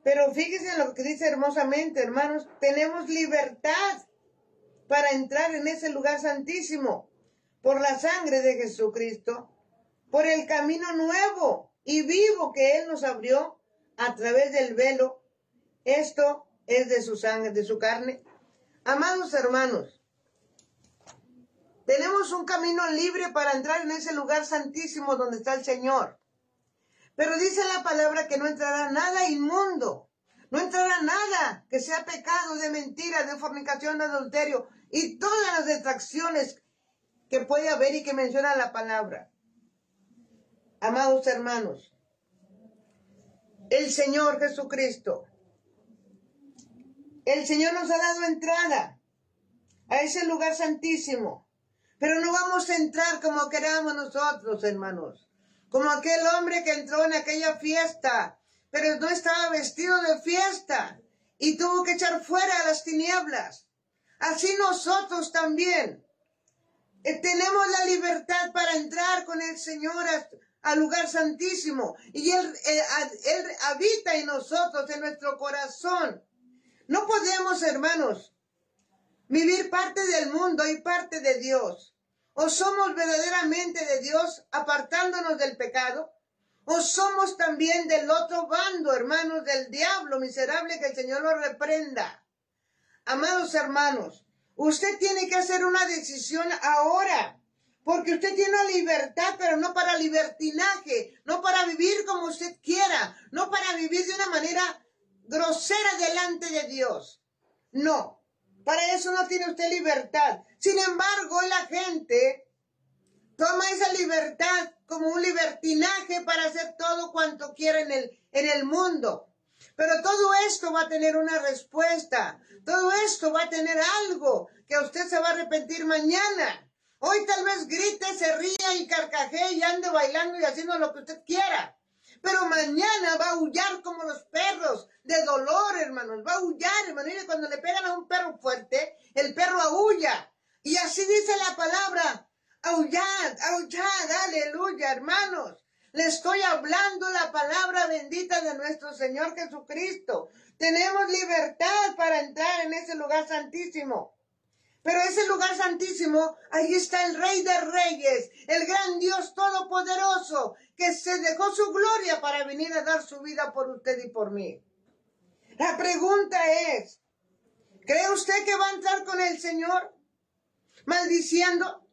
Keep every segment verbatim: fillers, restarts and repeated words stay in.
Pero fíjense lo que dice hermosamente, hermanos, tenemos libertad para entrar en ese lugar santísimo por la sangre de Jesucristo, por el camino nuevo y vivo que Él nos abrió a través del velo. Esto es de su sangre, de su carne. Amados hermanos, tenemos un camino libre para entrar en ese lugar santísimo donde está el Señor. Pero dice la palabra que no entrará nada inmundo, no entrará nada que sea pecado de mentira, de fornicación, de adulterio y todas las detracciones que puede haber y que menciona la palabra. Amados hermanos, el Señor Jesucristo, el Señor nos ha dado entrada a ese lugar santísimo, pero no vamos a entrar como queramos nosotros, hermanos. Como aquel hombre que entró en aquella fiesta, pero no estaba vestido de fiesta y tuvo que echar fuera las tinieblas. Así nosotros también eh, tenemos la libertad para entrar con el Señor al lugar santísimo y Él, él, él habita en nosotros, en nuestro corazón. No podemos, hermanos, vivir parte del mundo y parte de Dios. ¿O somos verdaderamente de Dios apartándonos del pecado? ¿O somos también del otro bando, hermanos, del diablo miserable, que el Señor lo reprenda? Amados hermanos, usted tiene que hacer una decisión ahora, porque usted tiene una libertad, pero no para libertinaje, no para vivir como usted quiera, no para vivir de una manera grosera delante de Dios. No. Para eso no tiene usted libertad. Sin embargo, la gente toma esa libertad como un libertinaje para hacer todo cuanto quiera en el, en el mundo. Pero todo esto va a tener una respuesta. Todo esto va a tener algo que usted se va a arrepentir mañana. Hoy tal vez grite, se ría y carcajee y ande bailando y haciendo lo que usted quiera. Pero mañana va a aullar como los perros, de dolor, hermanos. Va a aullar, hermanos. Mire, cuando le pegan a un perro fuerte, el perro aúlla. Y así dice la palabra. Aullad, aullad, aleluya, hermanos. Le estoy hablando la palabra bendita de nuestro Señor Jesucristo. Tenemos libertad para entrar en ese lugar santísimo. Pero ese lugar santísimo, ahí está el Rey de Reyes, el gran Dios todopoderoso, que se dejó su gloria para venir a dar su vida por usted y por mí. La pregunta es, ¿cree usted que va a entrar con el Señor maldiciendo,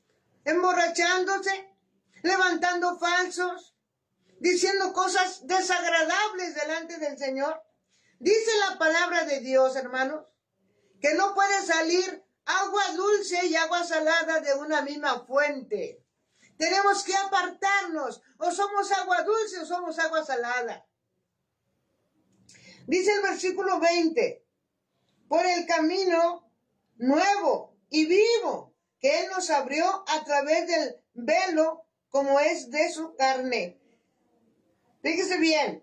emborrachándose, levantando falsos, diciendo cosas desagradables delante del Señor? Dice la palabra de Dios, hermanos, que no puede salir agua dulce y agua salada de una misma fuente. Tenemos que apartarnos, o somos agua dulce o somos agua salada. Dice el versículo veinte, por el camino nuevo y vivo que Él nos abrió a través del velo como es de su carne. Fíjese bien,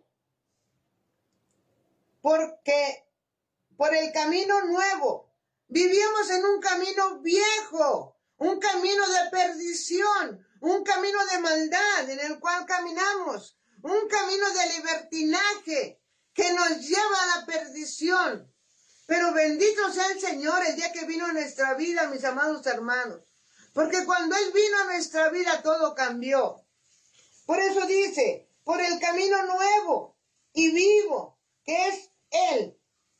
porque por el camino nuevo, vivíamos en un camino viejo, un camino de perdición, un camino de maldad en el cual caminamos, un camino de libertinaje que nos lleva a la perdición. Pero bendito sea el Señor el día que vino a nuestra vida, mis amados hermanos, porque cuando Él vino a nuestra vida todo cambió. Por eso dice, por el camino nuevo y vivo que es Él,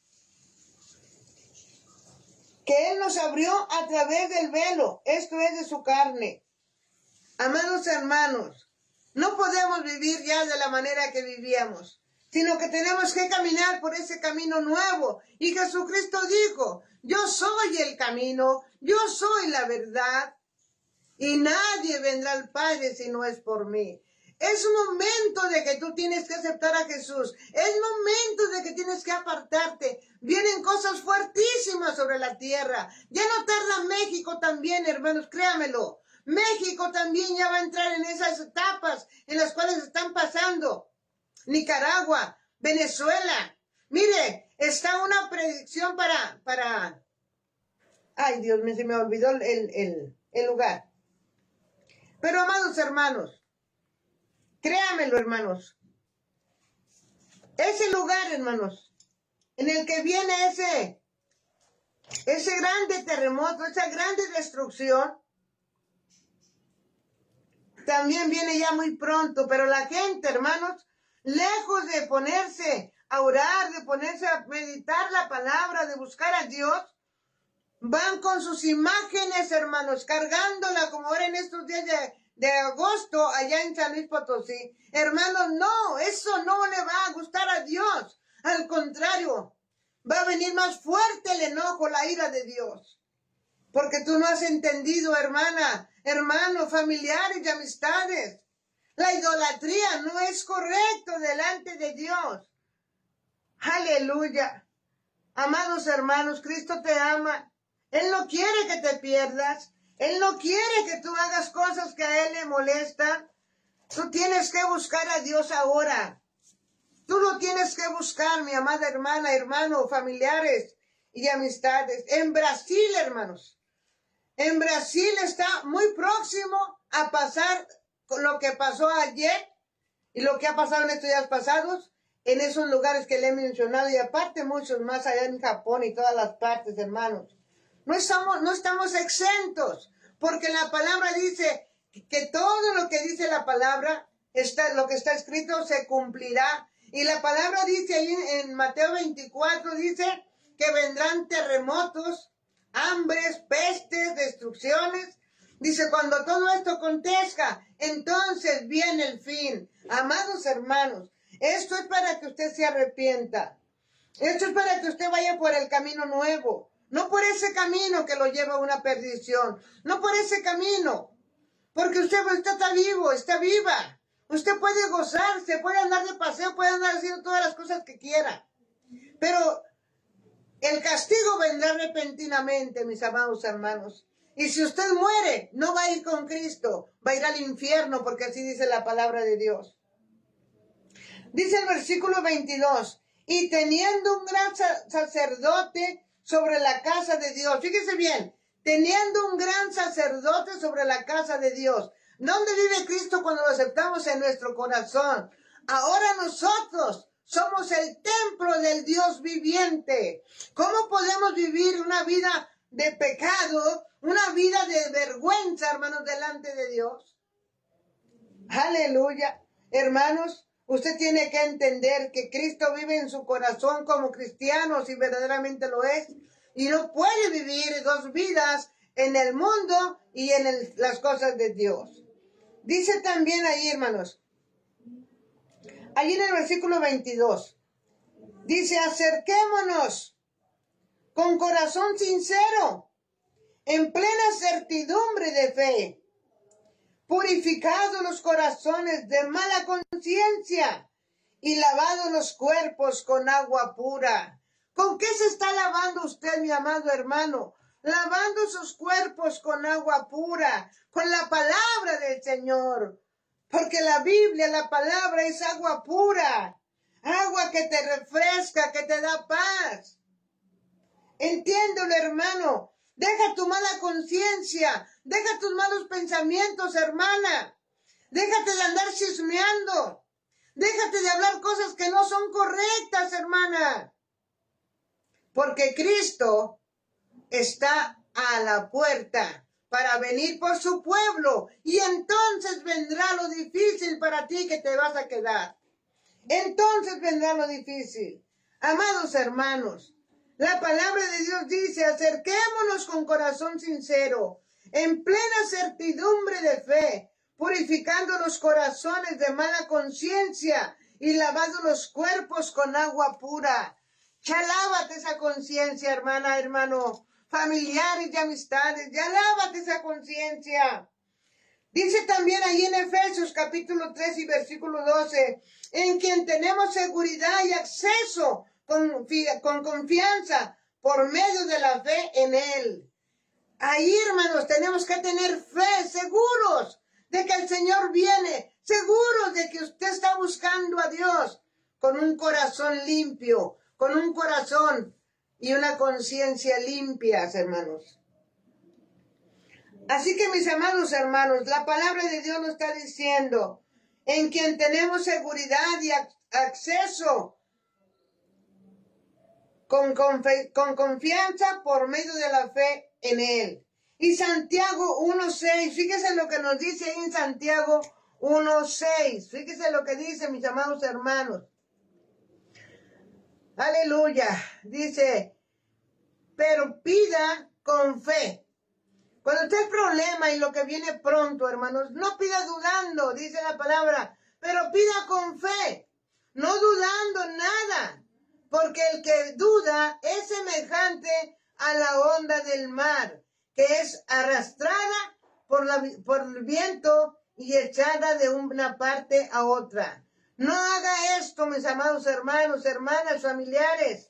que Él nos abrió a través del velo, esto es de su carne. Amados hermanos, no podemos vivir ya de la manera que vivíamos, sino que tenemos que caminar por ese camino nuevo. Y Jesucristo dijo, yo soy el camino, yo soy la verdad, y nadie vendrá al Padre si no es por mí. Es momento de que tú tienes que aceptar a Jesús. Es momento de que tienes que apartarte. Vienen cosas fuertísimas sobre la tierra. Ya no tarda México también, hermanos, créamelo. México también ya va a entrar en esas etapas en las cuales están pasando. Nicaragua, Venezuela. Mire, está una predicción para... para... Ay, Dios mío, se me olvidó el, el, el lugar. Pero, amados hermanos, créamelo, hermanos, ese lugar, hermanos, en el que viene ese, ese grande terremoto, esa grande destrucción, también viene ya muy pronto, pero la gente, hermanos, lejos de ponerse a orar, de ponerse a meditar la palabra, de buscar a Dios, van con sus imágenes, hermanos, cargándola como ahora en estos días de, de agosto allá en San Luis Potosí. Hermanos, no, eso no le va a gustar a Dios. Al contrario, va a venir más fuerte el enojo, la ira de Dios. Porque tú no has entendido, hermana, hermanos, familiares y amistades. La idolatría no es correcto delante de Dios. Aleluya. Amados hermanos, Cristo te ama. Él no quiere que te pierdas. Él no quiere que tú hagas cosas que a Él le molestan. Tú tienes que buscar a Dios ahora. Tú lo tienes que buscar, mi amada hermana, hermano, familiares y amistades. En Brasil, hermanos. En Brasil está muy próximo a pasar lo que pasó ayer y lo que ha pasado en estos días pasados en esos lugares que le he mencionado y aparte muchos más allá en Japón y todas las partes, hermanos. No estamos, no estamos exentos porque la palabra dice que todo lo que dice la palabra, está, lo que está escrito se cumplirá. Y la palabra dice ahí en Mateo veinticuatro, dice que vendrán terremotos, hambres, pestes, destrucciones. Dice, cuando todo esto acontezca, entonces viene el fin. Amados hermanos, esto es para que usted se arrepienta. Esto es para que usted vaya por el camino nuevo. No por ese camino que lo lleva a una perdición. No por ese camino. Porque usted, usted está vivo, está viva. Usted puede gozarse, puede andar de paseo, puede andar haciendo todas las cosas que quiera. Pero el castigo vendrá repentinamente, mis amados hermanos. Y si usted muere, no va a ir con Cristo, va a ir al infierno, porque así dice la palabra de Dios. Dice el versículo veintidós, y teniendo un gran sacerdote sobre la casa de Dios. Fíjese bien, teniendo un gran sacerdote sobre la casa de Dios. ¿Dónde vive Cristo cuando lo aceptamos en nuestro corazón? Ahora nosotros somos el templo del Dios viviente. ¿Cómo podemos vivir una vida de pecado, una vida de vergüenza, hermanos, delante de Dios? Aleluya. Hermanos, usted tiene que entender que Cristo vive en su corazón como cristiano, si verdaderamente lo es, y no puede vivir dos vidas en el mundo y en el, las cosas de Dios. Dice también ahí, hermanos, ahí en el versículo veintidós, dice, acerquémonos con corazón sincero, en plena certidumbre de fe, purificados los corazones de mala conciencia y lavados los cuerpos con agua pura. ¿Con qué se está lavando usted, mi amado hermano? Lavando sus cuerpos con agua pura, con la palabra del Señor. Porque la Biblia, la palabra es agua pura, agua que te refresca, que te da paz. Entiéndelo, hermano. Deja tu mala conciencia, deja tus malos pensamientos, hermana. Déjate de andar chismeando. Déjate de hablar cosas que no son correctas, hermana. Porque Cristo está a la puerta para venir por su pueblo. Y entonces vendrá lo difícil para ti que te vas a quedar. Entonces vendrá lo difícil. Amados hermanos, la palabra de Dios dice, acerquémonos con corazón sincero, en plena certidumbre de fe, purificando los corazones de mala conciencia y lavando los cuerpos con agua pura. Ya lávate esa conciencia, hermana, hermano, familiares y amistades, ya lávate esa conciencia. Dice también ahí en Efesios capítulo tres y versículo doce, en quien tenemos seguridad y acceso con, con confianza por medio de la fe en Él. Ahí, hermanos, tenemos que tener fe, seguros de que el Señor viene, seguros de que usted está buscando a Dios con un corazón limpio, con un corazón y una conciencia limpias, hermanos. Así que, mis amados hermanos, la palabra de Dios nos está diciendo, en quien tenemos seguridad y acceso con, confe- con confianza por medio de la fe en Él. Y Santiago uno seis, fíjese lo que nos dice ahí en Santiago uno seis, fíjese lo que dice, mis amados hermanos. Aleluya, dice, pero pida con fe. Cuando usted es problema y lo que viene pronto, hermanos, no pida dudando, dice la palabra, pero pida con fe, no dudando nada, porque el que duda es semejante a la onda del mar, que es arrastrada por, la, por el viento y echada de una parte a otra. No haga esto, mis amados hermanos, hermanas, familiares.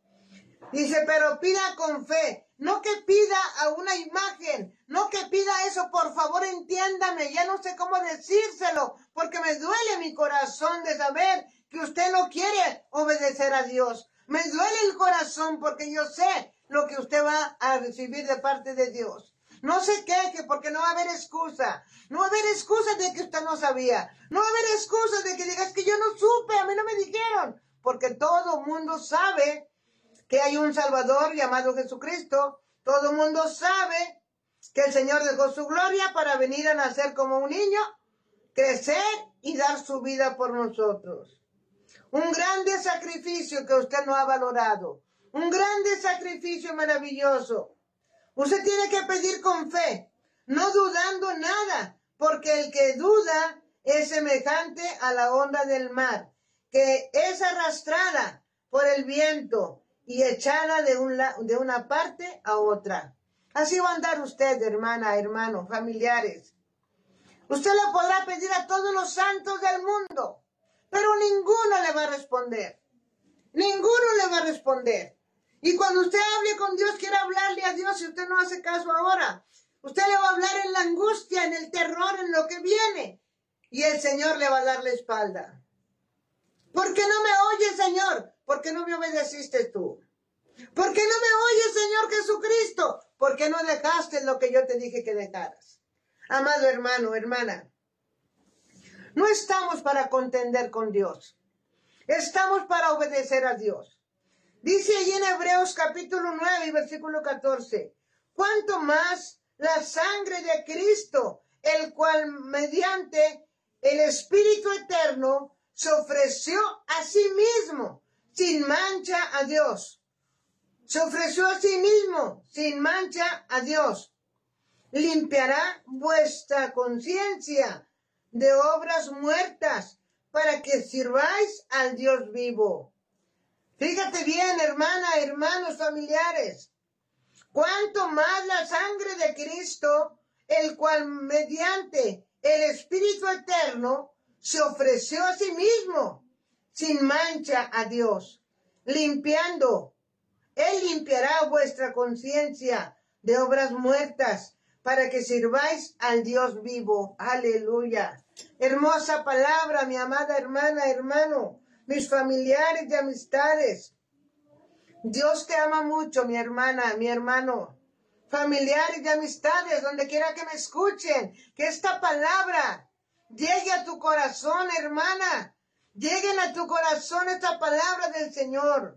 Dice, pero pida con fe, no que pida a una imagen, no que pida eso, por favor entiéndame, ya no sé cómo decírselo, porque me duele mi corazón de saber que usted no quiere obedecer a Dios. Me duele el corazón porque yo sé lo que usted va a recibir de parte de Dios. No se queje porque no va a haber excusa. No va a haber excusa de que usted no sabía. No va a haber excusa de que digas que yo no supe, a mí no me dijeron. Porque todo mundo sabe que hay un Salvador llamado Jesucristo. Todo el mundo sabe que el Señor dejó su gloria para venir a nacer como un niño, crecer y dar su vida por nosotros. Un grande sacrificio que usted no ha valorado. Un grande sacrificio maravilloso. Usted tiene que pedir con fe, no dudando nada, porque el que duda es semejante a la onda del mar, que es arrastrada por el viento y echada de, un de una parte a otra. Así va a andar usted, hermana, hermano, familiares. Usted le podrá pedir a todos los santos del mundo, pero ninguno le va a responder. Ninguno le va a responder. Y cuando usted hable con Dios, quiera hablarle a Dios, si usted no hace caso ahora, usted le va a hablar en la angustia, en el terror, en lo que viene. Y el Señor le va a dar la espalda. ¿Por qué no me oyes, Señor? ¿Por qué no me obedeciste tú? ¿Por qué no me oyes, Señor Jesucristo? ¿Por qué no dejaste lo que yo te dije que dejaras? Amado hermano, hermana, no estamos para contender con Dios. Estamos para obedecer a Dios. Dice allí en Hebreos capítulo nueve y versículo catorce, cuánto más la sangre de Cristo, el cual mediante el Espíritu Eterno se ofreció a sí mismo, sin mancha a Dios. Se ofreció a sí mismo, sin mancha a Dios. Limpiará vuestra conciencia de obras muertas para que sirváis al Dios vivo. Fíjate bien, hermana, hermanos, familiares, cuánto más la sangre de Cristo, el cual mediante el Espíritu Eterno se ofreció a sí mismo, sin mancha a Dios, limpiando. Él limpiará vuestra conciencia de obras muertas para que sirváis al Dios vivo. Aleluya. Hermosa palabra, mi amada hermana, hermano. Mis familiares y amistades. Dios te ama mucho, mi hermana, mi hermano. Familiares y amistades, donde quiera que me escuchen, que esta palabra llegue a tu corazón, hermana. Lleguen a tu corazón esta palabra del Señor.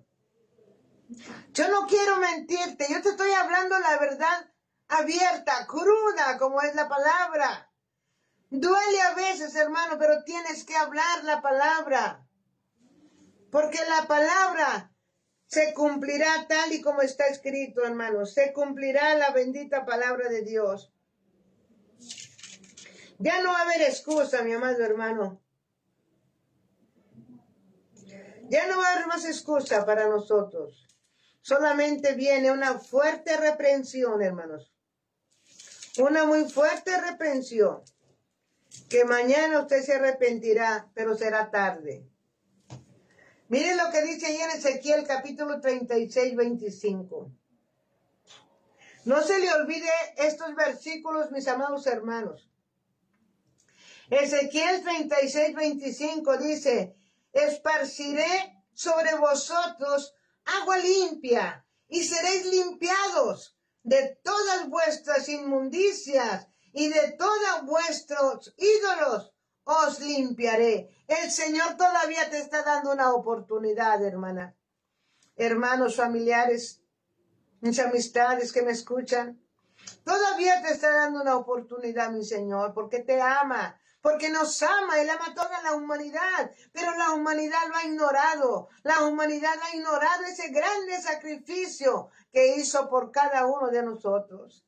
Yo no quiero mentirte, yo te estoy hablando la verdad abierta, cruda, como es la palabra. Duele a veces, hermano, pero tienes que hablar la palabra. Porque la palabra se cumplirá tal y como está escrito, hermanos. Se cumplirá la bendita palabra de Dios. Ya no va a haber excusa, mi amado hermano. Ya no va a haber más excusa para nosotros. Solamente viene una fuerte reprensión, hermanos. Una muy fuerte reprensión. Que mañana usted se arrepentirá, pero será tarde. Miren lo que dice ahí en Ezequiel capítulo treinta y seis, veinticinco. No se le olvide estos versículos, mis amados hermanos. Ezequiel treinta y seis, veinticinco dice, esparciré sobre vosotros agua limpia y seréis limpiados de todas vuestras inmundicias y de todos vuestros ídolos os limpiaré. El Señor todavía te está dando una oportunidad, hermana. hermanos, familiares, mis amistades que me escuchan. Todavía te está dando una oportunidad, mi Señor, porque te ama, porque nos ama, Él ama a toda la humanidad, pero la humanidad lo ha ignorado, la humanidad ha ignorado ese grande sacrificio que hizo por cada uno de nosotros.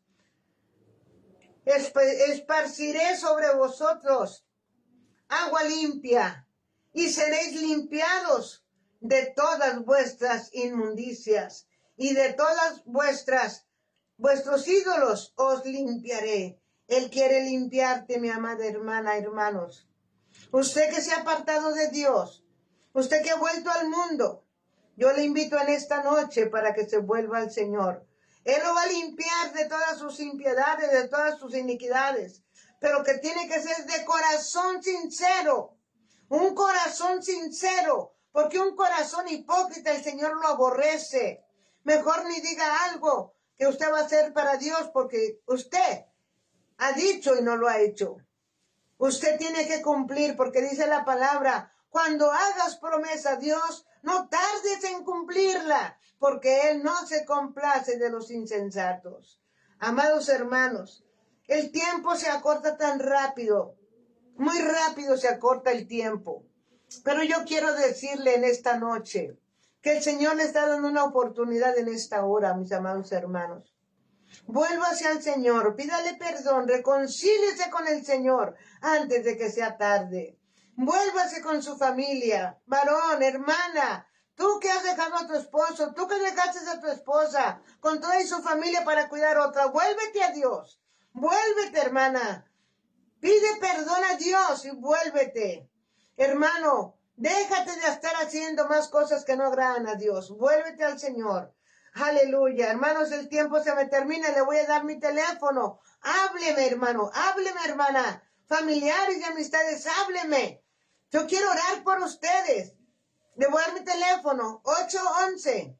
Esparciré sobre vosotros agua limpia, y seréis limpiados de todas vuestras inmundicias, y de todas vuestras vuestros ídolos os limpiaré. Él quiere limpiarte, mi amada hermana, hermanos. Usted que se ha apartado de Dios, usted que ha vuelto al mundo, yo le invito en esta noche para que se vuelva al Señor. Él lo va a limpiar de todas sus impiedades, de todas sus iniquidades, pero que tiene que ser de corazón sincero, un corazón sincero, porque un corazón hipócrita el Señor lo aborrece. Mejor ni diga algo que usted va a hacer para Dios, porque usted ha dicho y no lo ha hecho. Usted tiene que cumplir, porque dice la palabra, cuando hagas promesa a Dios, no tardes en cumplirla, porque Él no se complace de los insensatos. Amados hermanos, el tiempo se acorta tan rápido, muy rápido se acorta el tiempo. Pero yo quiero decirle en esta noche que el Señor le está dando una oportunidad en esta hora, mis amados hermanos. Vuélvase al Señor, pídale perdón, reconcíliese con el Señor antes de que sea tarde. Vuélvase con su familia, varón, hermana, tú que has dejado a tu esposo, tú que dejaste a tu esposa con toda su familia para cuidar a otra, vuélvete a Dios, vuélvete, hermana, pide perdón a Dios y vuélvete. Hermano, déjate de estar haciendo más cosas que no agradan a Dios, vuélvete al Señor. Aleluya, hermanos, el tiempo se me termina, le voy a dar mi teléfono. Hábleme, hermano, hábleme, hermana, familiares y amistades, hábleme. Yo quiero orar por ustedes. Le voy a dar mi teléfono, ocho once,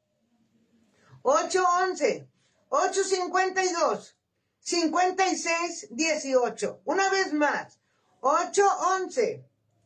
ocho once, ocho cincuenta y dos, cincuenta y seis dieciocho. Una vez más, ocho once,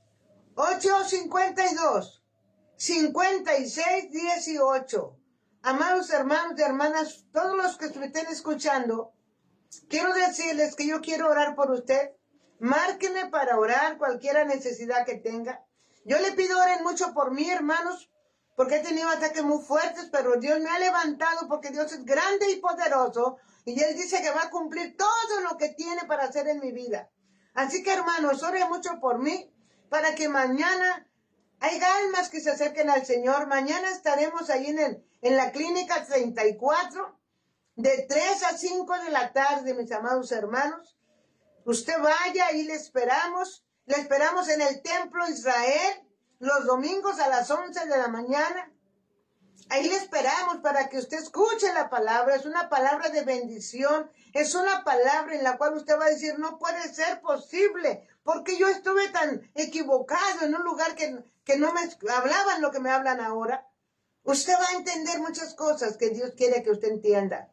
ocho cincuenta y dos, cincuenta y seis dieciocho. Amados hermanos y hermanas, todos los que me estén escuchando, quiero decirles que yo quiero orar por usted. Márquenme para orar cualquier necesidad que tenga. Yo le pido oren mucho por mí, hermanos, porque he tenido ataques muy fuertes, pero Dios me ha levantado porque Dios es grande y poderoso y Él dice que va a cumplir todo lo que tiene para hacer en mi vida. Así que, hermanos, oren mucho por mí para que mañana hay almas que se acerquen al Señor. Mañana estaremos ahí en, el, en la clínica treinta y cuatro, de tres a cinco de la tarde, mis amados hermanos. Usted vaya, ahí le esperamos. Le esperamos en el Templo Israel, los domingos a las once de la mañana. Ahí le esperamos para que usted escuche la palabra. Es una palabra de bendición. Es una palabra en la cual usted va a decir, no puede ser posible, porque yo estuve tan equivocado en un lugar que, que no me hablaban lo que me hablan ahora. Usted va a entender muchas cosas que Dios quiere que usted entienda.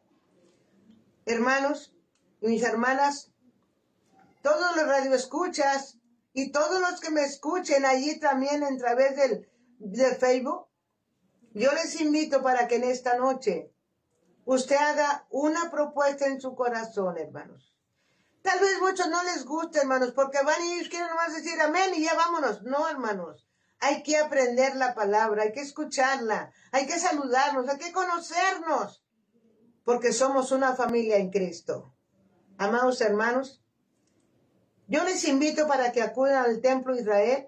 Hermanos y mis hermanas, todos los radioescuchas y todos los que me escuchen allí también a través del, de Facebook, yo les invito para que en esta noche usted haga una propuesta en su corazón, hermanos. Tal vez muchos no les guste, hermanos, porque van y ellos quieren nomás decir amén y ya vámonos. No, hermanos. Hay que aprender la palabra, hay que escucharla, hay que saludarnos, hay que conocernos, porque somos una familia en Cristo. Amados hermanos, yo les invito para que acudan al Templo Israel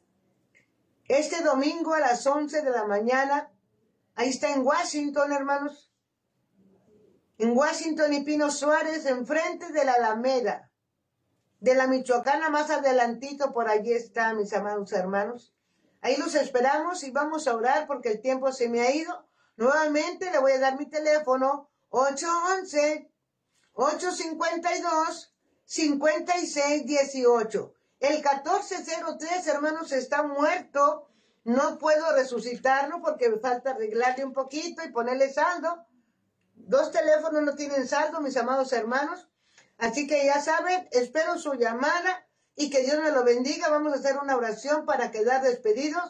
este domingo a las once de la mañana. Ahí está en Washington, hermanos. En Washington y Pino Suárez, enfrente de la Alameda. De la Michoacana, más adelantito, por allí está, mis amados hermanos. Ahí los esperamos y vamos a orar porque el tiempo se me ha ido. Nuevamente le voy a dar mi teléfono, ocho once, ocho cincuenta y dos, cincuenta y seis dieciocho. El catorce cero tres, hermanos, está muerto. No puedo resucitarlo porque me falta arreglarle un poquito y ponerle saldo. Dos teléfonos no tienen saldo, mis amados hermanos. Así que ya saben, espero su llamada y que Dios me lo bendiga. Vamos a hacer una oración para quedar despedidos.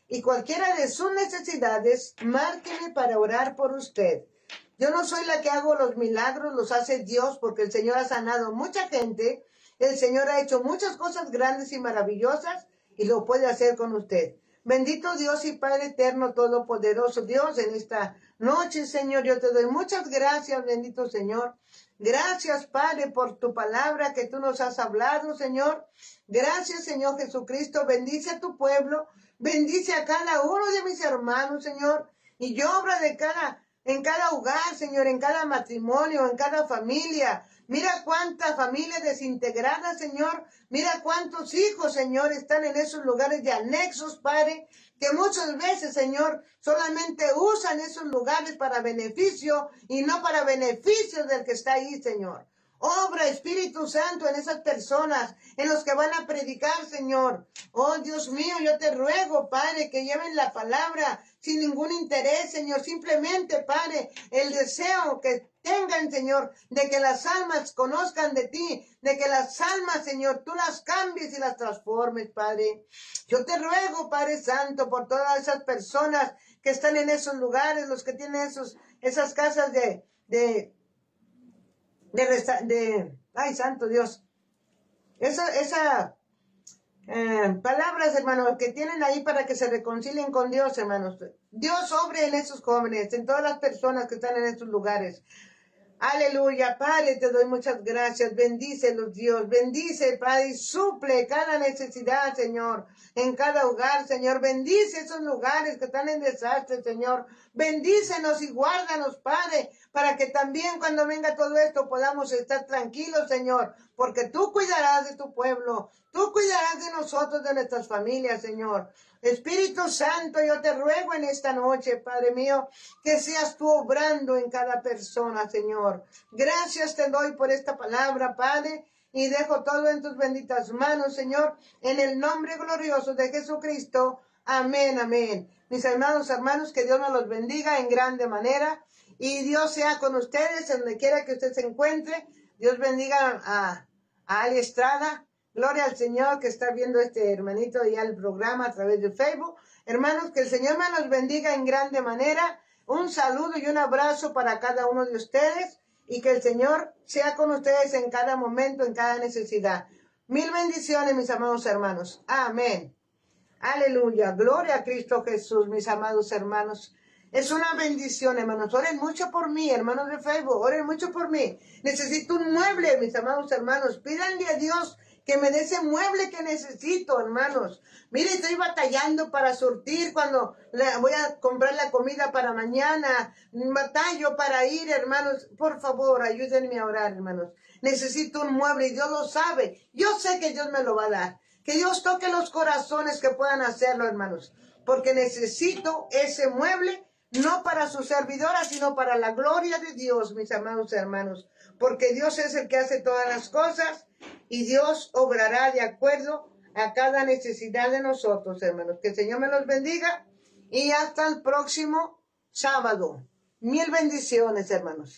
y cualquiera de sus necesidades, márqueme para orar por usted. Yo no soy la que hago los milagros, los hace Dios, porque el Señor ha sanado mucha gente. El Señor ha hecho muchas cosas grandes y maravillosas y lo puede hacer con usted. Bendito Dios y Padre eterno, todopoderoso Dios, en esta noche, Señor, yo te doy muchas gracias, bendito Señor. Gracias, Padre, por tu palabra que tú nos has hablado, Señor. Gracias, Señor Jesucristo. Bendice a tu pueblo. Bendice a cada uno de mis hermanos, Señor. Y yo obra de cada, en cada hogar, Señor, en cada matrimonio, en cada familia. Mira cuántas familias desintegradas, Señor. Mira cuántos hijos, Señor, están en esos lugares de anexos, Padre, que muchas veces, Señor, solamente usan esos lugares para beneficio y no para beneficio del que está ahí, Señor. Obra, Espíritu Santo, en esas personas, en los que van a predicar, Señor. Oh, Dios mío, yo te ruego, Padre, que lleven la palabra sin ningún interés, Señor. Simplemente, Padre, el deseo que tengan, Señor, de que las almas conozcan de ti, de que las almas, Señor, tú las cambies y las transformes, Padre. Yo te ruego, Padre Santo, por todas esas personas que están en esos lugares, los que tienen esos, esas casas de, de, de, de, de ay, Santo Dios, esa, esa, eh, palabras, hermanos, que tienen ahí para que se reconcilien con Dios, hermanos. Dios obre en esos jóvenes, en todas las personas que están en esos lugares. Aleluya, Padre, te doy muchas gracias. Bendícelos, Dios. Bendice, Padre, y suple cada necesidad, Señor, en cada hogar, Señor. Bendice esos lugares que están en desastre, Señor. Bendícenos y guárdanos, Padre, para que también cuando venga todo esto podamos estar tranquilos, Señor, porque tú cuidarás de tu pueblo. Tú cuidarás de nosotros, de nuestras familias, Señor. Espíritu Santo, yo te ruego en esta noche, Padre mío, que seas tú obrando en cada persona, Señor. Gracias te doy por esta palabra, Padre, y dejo todo en tus benditas manos, Señor, en el nombre glorioso de Jesucristo. Amén, amén. Mis hermanos, hermanos, que Dios nos los bendiga en grande manera, y Dios sea con ustedes, en donde quiera que usted se encuentre. Dios bendiga a, a Ali Estrada. Gloria al Señor que está viendo este hermanito ya el programa a través de Facebook. Hermanos, que el Señor me los bendiga en grande manera. Un saludo y un abrazo para cada uno de ustedes. Y que el Señor sea con ustedes en cada momento, en cada necesidad. Mil bendiciones, mis amados hermanos. Amén. Aleluya. Gloria a Cristo Jesús, mis amados hermanos. Es una bendición, hermanos. Oren mucho por mí, hermanos de Facebook. Oren mucho por mí. Necesito un mueble, mis amados hermanos. Pídanle a Dios que me dé ese mueble que necesito, hermanos. Mire, estoy batallando para surtir cuando le voy a comprar la comida para mañana. Batallo para ir, hermanos. Por favor, ayúdenme a orar, hermanos. Necesito un mueble y Dios lo sabe. Yo sé que Dios me lo va a dar. Que Dios toque los corazones que puedan hacerlo, hermanos. Porque necesito ese mueble, no para su servidora, sino para la gloria de Dios, mis amados hermanos. Porque Dios es el que hace todas las cosas y Dios obrará de acuerdo a cada necesidad de nosotros, hermanos. Que el Señor me los bendiga y hasta el próximo sábado. Mil bendiciones, hermanos.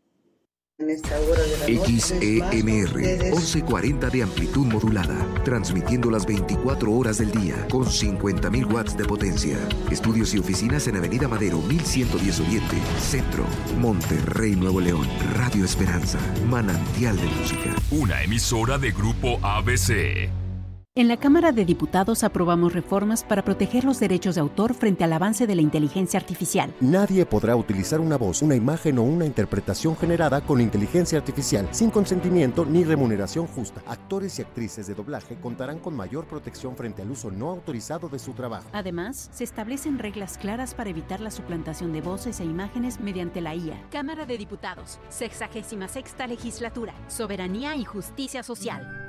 En esta hora de la noche, X E M R, once cuarenta de amplitud modulada, transmitiendo las veinticuatro horas del día con cincuenta mil watts de potencia. Estudios y oficinas en Avenida Madero, mil ciento diez Oriente, Centro, Monterrey, Nuevo León. Radio Esperanza, manantial de música. Una emisora de Grupo A B C. En la Cámara de Diputados aprobamos reformas para proteger los derechos de autor frente al avance de la inteligencia artificial. Nadie podrá utilizar una voz, una imagen o una interpretación generada con inteligencia artificial sin consentimiento ni remuneración justa. Actores y actrices de doblaje contarán con mayor protección frente al uso no autorizado de su trabajo. Además, se establecen reglas claras para evitar la suplantación de voces e imágenes mediante la I A. Cámara de Diputados, sexagésima sexta legislatura, soberanía y justicia social.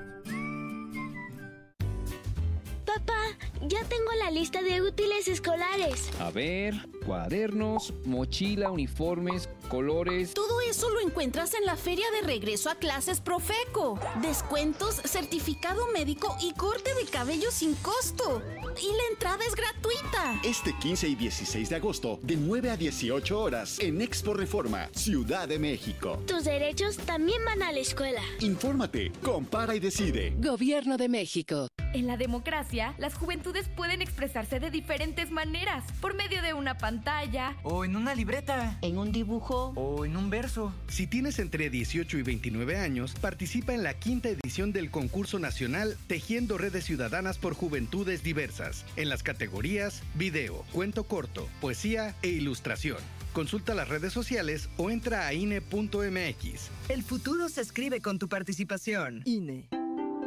Papá, ya tengo la lista de útiles escolares. A ver, cuadernos, mochila, uniformes, colores. Todo eso lo encuentras en la feria de regreso a clases Profeco. Descuentos, certificado médico y corte de cabello sin costo. Y la entrada es gratuita. Este quince y dieciséis de agosto, de nueve a dieciocho horas, en Expo Reforma, Ciudad de México. Tus derechos también van a la escuela. Infórmate, compara y decide. Gobierno de México. En la democracia, las juventudes pueden expresarse de diferentes maneras, por medio de una pantalla, o en una libreta, en un dibujo, o en un verso. Si tienes entre dieciocho y veintinueve años, participa en la quinta edición del concurso nacional Tejiendo Redes Ciudadanas por Juventudes Diversas, en las categorías video, cuento corto, poesía e ilustración. Consulta las redes sociales o entra a I N E punto M X. El futuro se escribe con tu participación. I N E.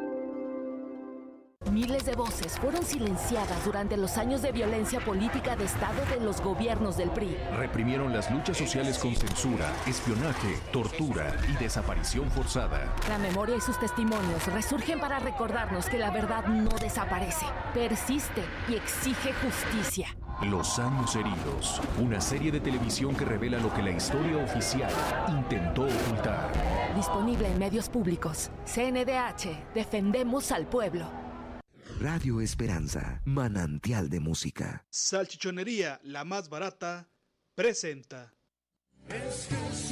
Miles de voces fueron silenciadas durante los años de violencia política de Estado de los gobiernos del P R I. Reprimieron las luchas sociales con censura, espionaje, tortura y desaparición forzada. La memoria y sus testimonios resurgen para recordarnos que la verdad no desaparece, persiste y exige justicia. Los años heridos, una serie de televisión que revela lo que la historia oficial intentó ocultar. Disponible en medios públicos. C N D H, defendemos al pueblo. Radio Esperanza, manantial de música. Salchichonería, la más barata, presenta. Es Jesús,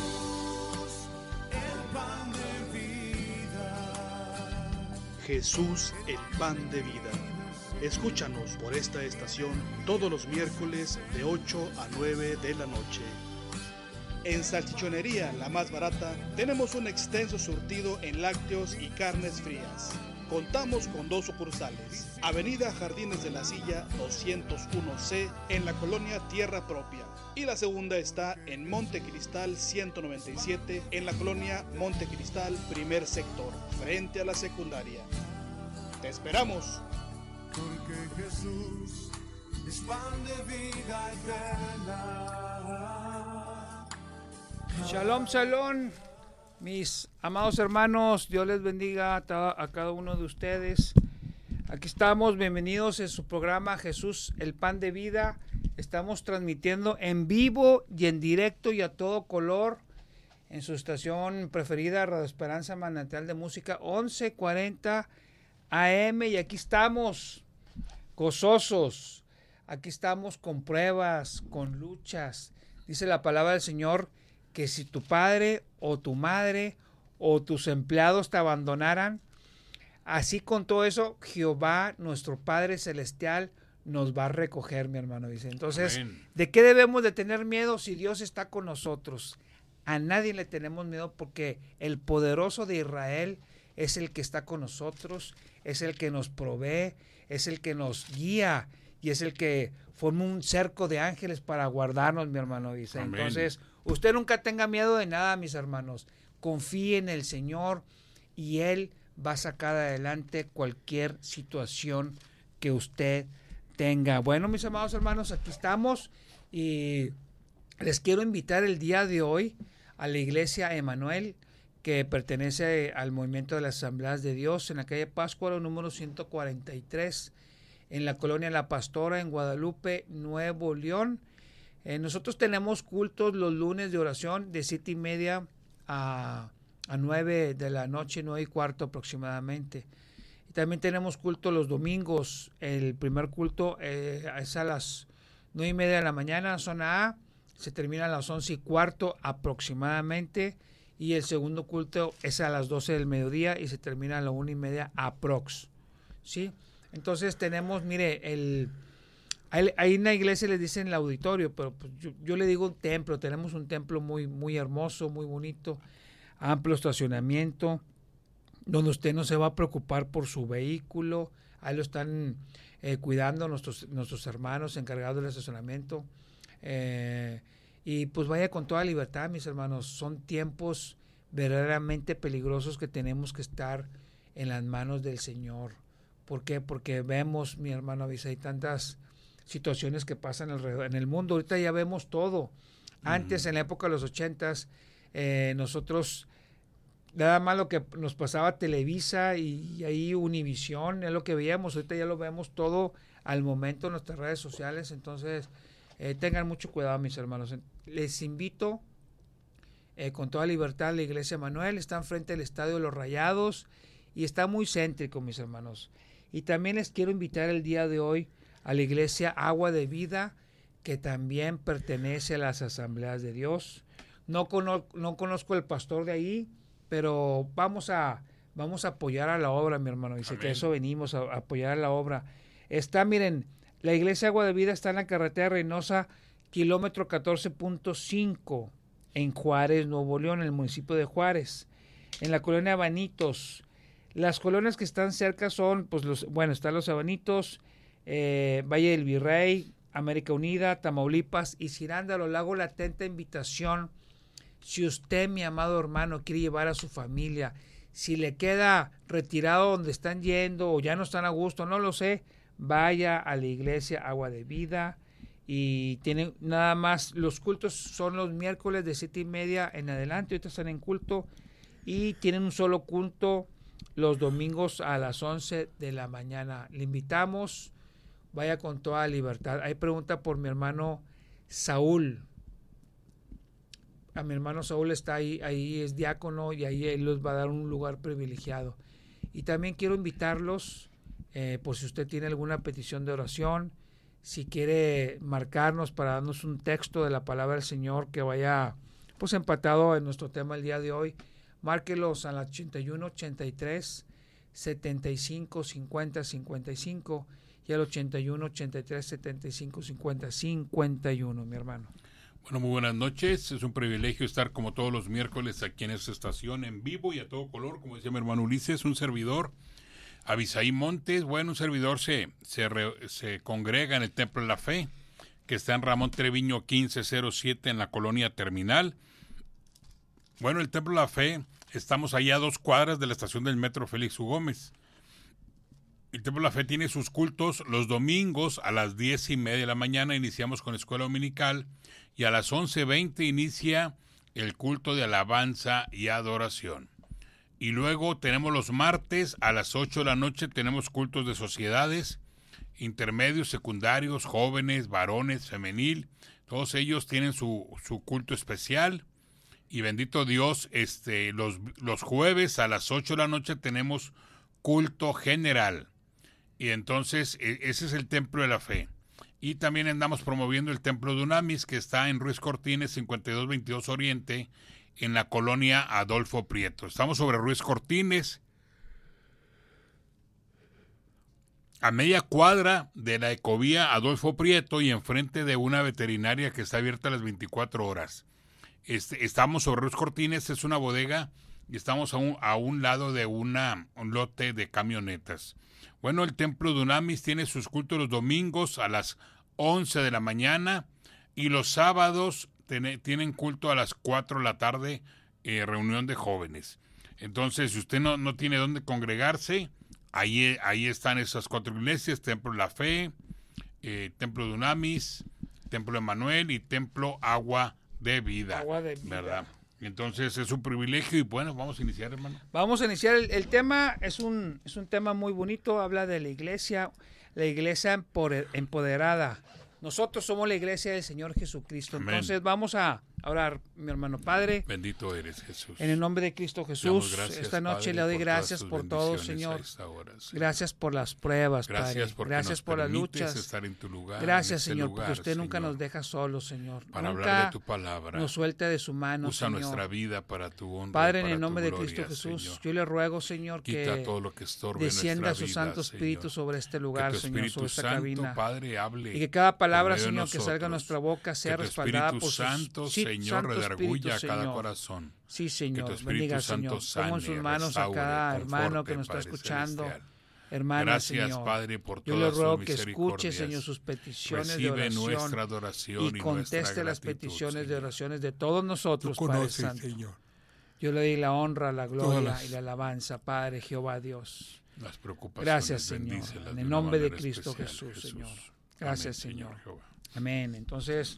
el pan de vida. Jesús, el pan de vida. Escúchanos por esta estación todos los miércoles de ocho a nueve de la noche. En Salchichonería, la más barata, tenemos un extenso surtido en lácteos y carnes frías. Contamos con dos sucursales, Avenida Jardines de la Silla doscientos uno C en la colonia Tierra Propia, y la segunda está en Monte Cristal ciento noventa y siete en la colonia Monte Cristal primer sector, frente a la secundaria. ¡Te esperamos! Porque Jesús es pan de vida eterna. Shalom, shalom. Mis amados hermanos, Dios les bendiga a, a cada uno de ustedes. Aquí estamos, bienvenidos en su programa Jesús, el pan de vida. Estamos transmitiendo en vivo y en directo y a todo color en su estación preferida, Radio Esperanza Manantial de Música, once cuarenta A M. Y aquí estamos, gozosos. Aquí estamos con pruebas, con luchas. Dice la palabra del Señor que si tu padre o tu madre o tus empleados te abandonaran, así con todo eso, Jehová, nuestro Padre Celestial, nos va a recoger, mi hermano, dice. Entonces, amén. ¿De qué debemos de tener miedo si Dios está con nosotros? A nadie le tenemos miedo porque el poderoso de Israel es el que está con nosotros, es el que nos provee, es el que nos guía y es el que forma un cerco de ángeles para guardarnos, mi hermano, dice. Amén. Entonces, usted nunca tenga miedo de nada, mis hermanos. Confíe en el Señor y Él va a sacar adelante cualquier situación que usted tenga. Bueno, mis amados hermanos, aquí estamos y les quiero invitar el día de hoy a la iglesia Emanuel, que pertenece al movimiento de las Asambleas de Dios en la calle Pátzcuaro número ciento cuarenta y tres, en la colonia La Pastora, en Guadalupe, Nuevo León. Eh, nosotros tenemos cultos los lunes de oración de siete y media a, a nueve de la noche, nueve y cuarto aproximadamente. Y también tenemos culto los domingos. El primer culto eh, es a las nueve y media de la mañana, zona A, se termina a las once y cuarto aproximadamente. Y el segundo culto es a las doce del mediodía y se termina a la una y media aprox. ¿Sí? Entonces tenemos, mire, el... Ahí en la iglesia les dicen el auditorio, pero pues yo, yo le digo un templo. Tenemos un templo muy, muy hermoso, muy bonito, amplio estacionamiento, donde usted no se va a preocupar por su vehículo. Ahí lo están eh, cuidando nuestros, nuestros hermanos encargados del estacionamiento. Eh, y pues vaya con toda libertad, mis hermanos. Son tiempos verdaderamente peligrosos que tenemos que estar en las manos del Señor. ¿Por qué? Porque vemos, mi hermano, hay tantas situaciones que pasan alrededor en el mundo. Ahorita ya vemos todo. Antes, uh-huh. en la época de los ochentas, eh, nosotros nada más lo que nos pasaba Televisa y, y ahí Univisión es lo que veíamos. Ahorita ya lo vemos todo al momento en nuestras redes sociales. Entonces, Eh, tengan mucho cuidado, mis hermanos. Les invito eh, con toda libertad a la Iglesia Manuel. Está enfrente del Estadio de los Rayados y está muy céntrico, mis hermanos. Y también les quiero invitar el día de hoy a la Iglesia Agua de Vida, que también pertenece a las Asambleas de Dios. No, cono- no conozco el pastor de ahí, pero vamos a, vamos a apoyar a la obra, mi hermano. Dice que eso venimos, a, a apoyar a la obra. Está, miren, la Iglesia Agua de Vida está en la carretera Reynosa, kilómetro catorce punto cinco, en Juárez, Nuevo León, en el municipio de Juárez, en la colonia Abanitos. Las colonias que están cerca son, pues, los, bueno, están los Abanitos, eh, Valle del Virrey, América Unida, Tamaulipas y Cirándalo. Le hago la atenta invitación. Si usted, mi amado hermano, quiere llevar a su familia, si le queda retirado donde están yendo o ya no están a gusto, no lo sé, vaya a la Iglesia Agua de Vida. Y tienen nada más, los cultos son los miércoles de siete y media en adelante. Ahorita están en culto y tienen un solo culto los domingos a las once de la mañana. Le invitamos. Vaya con toda libertad. Hay pregunta por mi hermano Saúl. A mi hermano Saúl está ahí, ahí es diácono y ahí él les va a dar un lugar privilegiado. Y también quiero invitarlos, eh, por si usted tiene alguna petición de oración, si quiere marcarnos para darnos un texto de la palabra del Señor que vaya pues empatado en nuestro tema el día de hoy, márquelos a la ochenta y uno, ochenta y tres, setenta y cinco, cincuenta, cincuenta y cinco y al ochenta y uno, ochenta y tres, setenta y cinco, cincuenta, cincuenta y uno, mi hermano. Bueno, muy buenas noches. Es un privilegio estar como todos los miércoles aquí en esta estación en vivo y a todo color, como decía mi hermano Ulises, un servidor, Abisaí Montes. Bueno, un servidor se, se, re, se congrega en el Templo de la Fe, que está en Ramón Treviño quince cero siete en la colonia Terminal. Bueno, el Templo de la Fe, estamos allá a dos cuadras de la estación del metro Félix U. Gómez. El Templo de la Fe tiene sus cultos los domingos a las diez y media de la mañana. Iniciamos con escuela dominical y a las once veinte inicia el culto de alabanza y adoración. Y luego tenemos los martes a las ocho de la noche, tenemos cultos de sociedades, intermedios, secundarios, jóvenes, varones, femenil. Todos ellos tienen su, su culto especial. Y bendito Dios, este, los, los jueves a las ocho de la noche tenemos culto general. Y entonces ese es el Templo de la Fe. Y también andamos promoviendo el Templo de Unamis, que está en Ruiz Cortines, cincuenta y dos veintidós Oriente, en la colonia Adolfo Prieto. Estamos sobre Ruiz Cortines, a media cuadra de la Ecovía Adolfo Prieto y enfrente de una veterinaria que está abierta a las veinticuatro horas. Este, estamos sobre Ruiz Cortines, es una bodega, y estamos a un, a un lado de una, un lote de camionetas. Bueno, el Templo de Unamis tiene sus cultos los domingos a las once de la mañana y los sábados ten, tienen culto a las cuatro de la tarde, eh, reunión de jóvenes. Entonces, si usted no, no tiene dónde congregarse, ahí, ahí están esas cuatro iglesias: Templo de la Fe, eh, Templo de Unamis, Templo de Manuel y Templo Agua de Vida. Agua de Vida. ¿Verdad? Entonces es un privilegio y bueno, vamos a iniciar, hermano. Vamos a iniciar. El, el tema es un, es un tema muy bonito, habla de la iglesia, la iglesia empoderada. Nosotros somos la iglesia del Señor Jesucristo. Amén. Entonces vamos a orar, mi hermano Padre. Bendito eres, Jesús. En el nombre de Cristo Jesús, gracias, esta noche Padre, le doy gracias por todo, Señor. Hora, sí. Gracias por las pruebas, gracias Padre. Gracias por las luchas. Estar en tu lugar, gracias, en Señor, lugar, porque usted Señor, nunca nos deja solos, Señor. Para nunca hablar de tu palabra. Nos suelta de su mano, Usa Señor. nuestra vida para tu honra. Padre, y para en el nombre tu de Cristo gloria, Jesús, Señor. yo le ruego, Señor, Quita que todo lo que estorbe descienda nuestra su vida, Santo Espíritu Señor. sobre este lugar, que tu Señor, sobre esta Santo, cabina. Padre, hable y que cada palabra, Señor, que salga de nuestra boca sea que tu respaldada Espíritu por Santo, sus sí, Señor, Santo redarguya Espíritu, a cada Señor. corazón. Sí, Señor, que tu bendiga, Santo Señor. Pongo en sus manos a cada hermano que nos está escuchando. Hermana, Gracias, Señor. Padre, por Yo todas le ruego sus que escuche, Señor, sus peticiones Recibe de oración nuestra adoración y y conteste nuestra las gratitud, peticiones Señor. de oraciones de todos nosotros, Tú Padre conoces, Santo. Señor. Yo le doy la honra, la gloria Todas y la alabanza, Padre Jehová Dios. Las preocupaciones, Gracias, Señor. bendícelas En de el una nombre de manera Cristo especial, Jesús, Jesús. Señor. Gracias, Amén, Señor. Jehová. Amén. Entonces,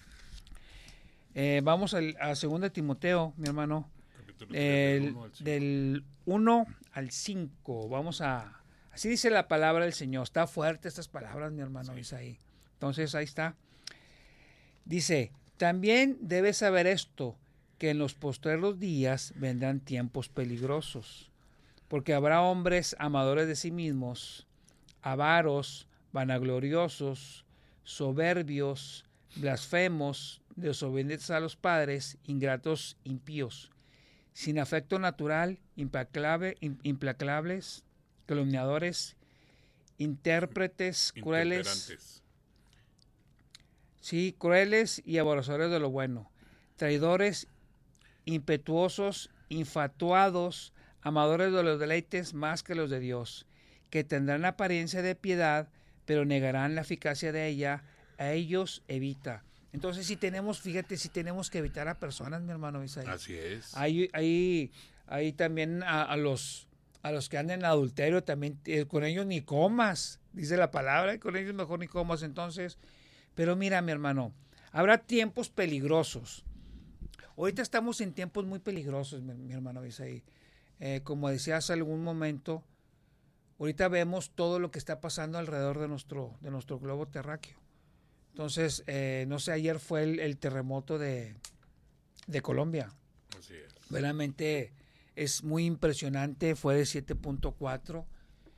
eh, vamos al, a segunda Timoteo, mi hermano, el, del uno al cinco. Vamos a... Así dice la palabra del Señor. Está fuerte estas palabras, mi hermano sí. Isaí. Entonces, ahí está. Dice, también debes saber esto, que en los postreros días vendrán tiempos peligrosos, porque habrá hombres amadores de sí mismos, avaros, vanagloriosos, soberbios, blasfemos, desobedientes a los padres, ingratos, impíos, sin afecto natural, implacable, implacables, calumniadores, intérpretes, crueles, sí, crueles y aborrecedores de lo bueno, traidores, impetuosos, infatuados, amadores de los deleites más que los de Dios, que tendrán apariencia de piedad, pero negarán la eficacia de ella. A ellos evita. Entonces, si tenemos, fíjate, si tenemos que evitar a personas, mi hermano Isaí. Así es. Hay, hay, hay también a, a los a los que andan en adulterio, también eh, con ellos ni comas, dice la palabra, y con ellos mejor ni comas. Entonces, pero mira, mi hermano, habrá tiempos peligrosos. Ahorita estamos en tiempos muy peligrosos, mi, mi hermano Isaí. Eh, como decía hace algún momento, ahorita vemos todo lo que está pasando alrededor de nuestro, de nuestro globo terráqueo. Entonces, eh, no sé, ayer fue el, el terremoto de, de Colombia. Así es. Verdaderamente es muy impresionante, fue de siete punto cuatro,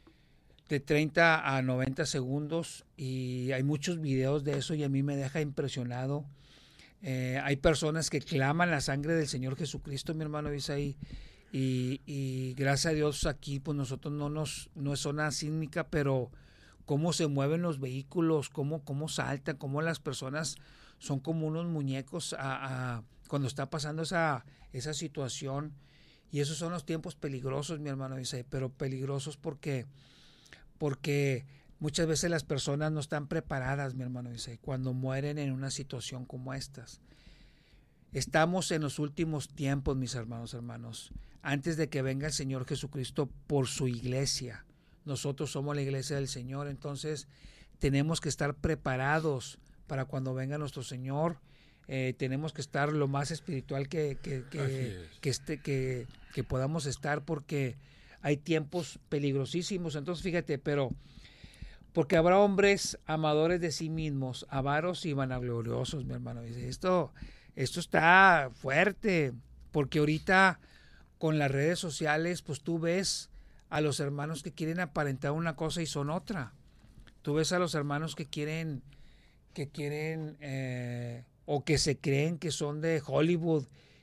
de treinta a noventa segundos, y hay muchos videos de eso y a mí me deja impresionado. Eh, hay personas que claman la sangre del Señor Jesucristo, mi hermano Isaí, y, y gracias a Dios aquí, pues nosotros no nos, no es zona sísmica, pero cómo se mueven los vehículos, cómo, cómo saltan, cómo las personas son como unos muñecos a, a, cuando está pasando esa, esa situación. Y esos son los tiempos peligrosos, mi hermano dice, pero peligrosos porque, porque muchas veces las personas no están preparadas, mi hermano dice, cuando mueren en una situación como estas. Estamos en los últimos tiempos, mis hermanos, hermanos, antes de que venga el Señor Jesucristo por su iglesia. Nosotros somos la iglesia del Señor, entonces tenemos que estar preparados para cuando venga nuestro Señor. Eh, tenemos que estar lo más espiritual que, que, que, que, este, que, que podamos estar, porque hay tiempos peligrosísimos. Entonces fíjate, pero porque habrá hombres amadores de sí mismos, avaros y vanagloriosos, mi hermano. Dice, esto, esto está fuerte, porque ahorita con las redes sociales, pues tú ves a los hermanos que quieren aparentar una cosa y son otra. Tú ves a los hermanos que quieren, que quieren, eh, o que se creen que son de Hollywood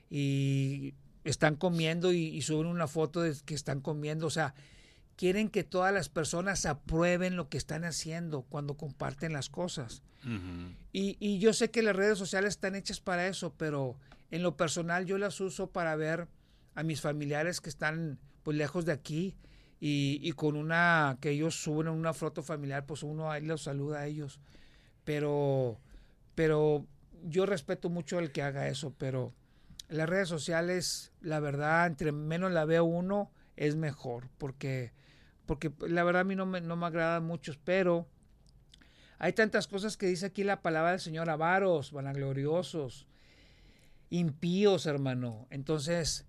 y están comiendo y, y suben una foto de que están comiendo. O sea, quieren que todas las personas aprueben lo que están haciendo cuando comparten las cosas. Uh-huh. Y, y yo sé que las redes sociales están hechas para eso, pero en lo personal yo las uso para ver a mis familiares que están pues lejos de aquí. Y, y con una, que ellos suben una foto familiar, pues uno ahí los saluda a ellos. Pero, pero yo respeto mucho el que haga eso, pero las redes sociales, la verdad, entre menos la veo uno, es mejor, porque, porque la verdad a mí no me, no me agradan muchos, pero hay tantas cosas que dice aquí la palabra del Señor: avaros, vanagloriosos, impíos, hermano. Entonces,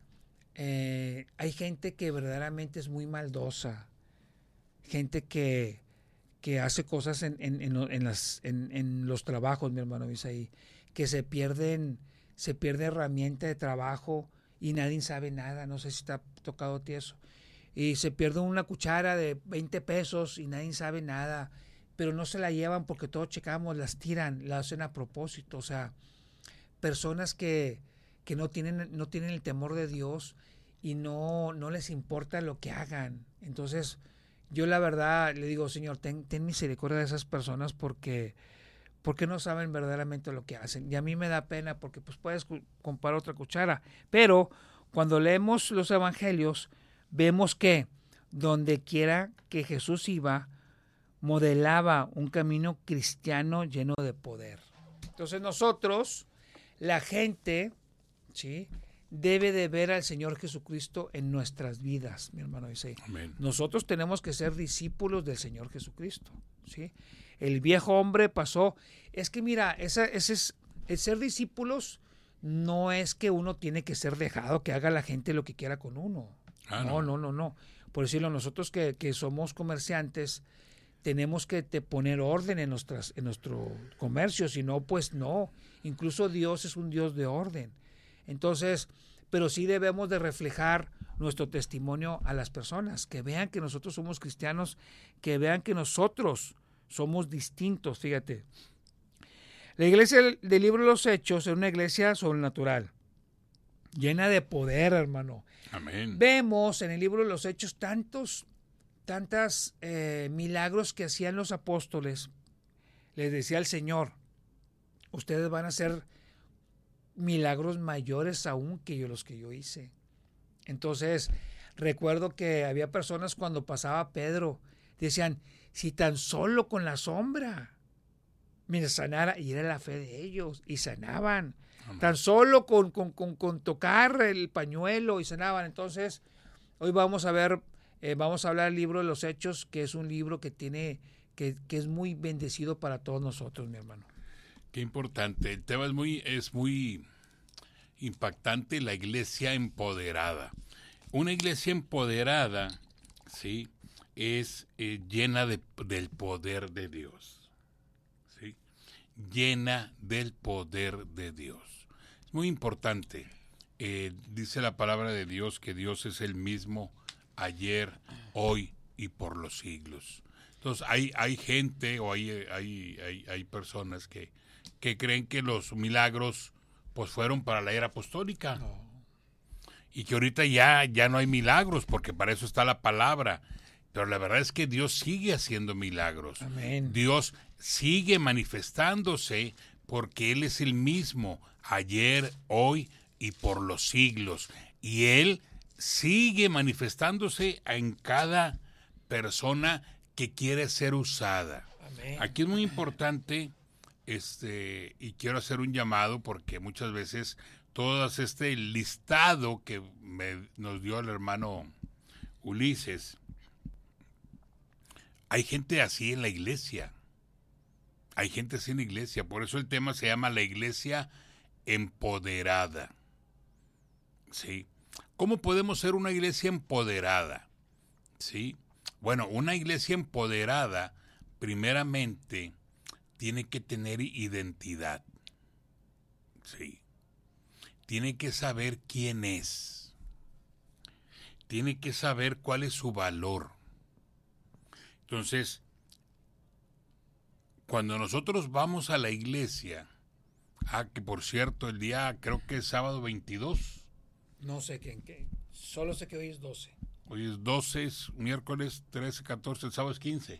Eh, hay gente que verdaderamente es muy maldosa, gente que, que hace cosas en, en, en, en, las, en, en los trabajos, mi hermano Isaí, que se pierden, se pierde herramienta de trabajo y nadie sabe nada. No sé si te ha tocado a ti eso. Y se pierde una cuchara de veinte pesos y nadie sabe nada, pero no se la llevan porque todos checamos, las tiran, las hacen a propósito. O sea, personas que que no tienen, no tienen el temor de Dios y no, no les importa lo que hagan. Entonces, yo la verdad le digo, Señor, ten, ten misericordia de esas personas porque, porque no saben verdaderamente lo que hacen. Y a mí me da pena porque pues puedes comprar otra cuchara. Pero cuando leemos los evangelios, vemos que donde quiera que Jesús iba, modelaba un camino cristiano lleno de poder. Entonces nosotros, la gente, ¿sí?, debe de ver al Señor Jesucristo en nuestras vidas, mi hermano dice. Amén. Nosotros tenemos que ser discípulos del Señor Jesucristo, ¿sí? El viejo hombre pasó. Es que mira, esa, ese es, el ser discípulos no es que uno tiene que ser dejado, que haga la gente lo que quiera con uno. Ah, no, no, no, no, no. Por decirlo, nosotros que, que somos comerciantes, tenemos que te poner orden en, nuestras, en nuestro comercio, si no, pues no. Incluso Dios es un Dios de orden. Entonces, pero sí debemos de reflejar nuestro testimonio a las personas, que vean que nosotros somos cristianos, que vean que nosotros somos distintos, fíjate. La iglesia del libro de los Hechos es una iglesia sobrenatural, llena de poder, hermano. Amén. Vemos en el libro de los Hechos tantos, tantas eh, milagros que hacían los apóstoles. Les decía el Señor, ustedes van a hacer milagros mayores aún que yo, los que yo hice. Entonces, recuerdo que había personas cuando pasaba Pedro, decían, si tan solo con la sombra me sanara, y era la fe de ellos, y sanaban. Amén. Tan solo con, con, con, con tocar el pañuelo y sanaban. Entonces, hoy vamos a ver, eh, vamos a hablar del libro de los Hechos, que es un libro que tiene, que, que es muy bendecido para todos nosotros, mi hermano. Qué importante. El tema es muy, es muy impactante, la iglesia empoderada. Una iglesia empoderada, ¿sí?, es eh, llena de, del poder de Dios. ¿Sí? Llena del poder de Dios. Es muy importante. Eh, dice la palabra de Dios que Dios es el mismo ayer, hoy y por los siglos. Entonces hay, hay gente o hay, hay, hay, hay personas que que creen que los milagros pues fueron para la era apostólica. No. Y que ahorita ya, ya no hay milagros, porque para eso está la palabra. Pero la verdad es que Dios sigue haciendo milagros. Amén. Dios sigue manifestándose porque Él es el mismo ayer, hoy y por los siglos. Y Él sigue manifestándose en cada persona que quiere ser usada. Amén. Aquí es muy importante... Este, y quiero hacer un llamado porque muchas veces todo este listado que me, nos dio el hermano Ulises, hay gente así en la iglesia, hay gente así en la iglesia, por eso el tema se llama la iglesia empoderada. ¿Sí? ¿Cómo podemos ser una iglesia empoderada? ¿Sí? Bueno, una iglesia empoderada, primeramente, tiene que tener identidad. Sí. Tiene que saber quién es. Tiene que saber cuál es su valor. Entonces, cuando nosotros vamos a la iglesia, ah, que por cierto, el día, creo que es sábado veintidós. No sé qué, qué. Solo sé que hoy es doce. Hoy es doce, es miércoles trece, catorce, el sábado es quince.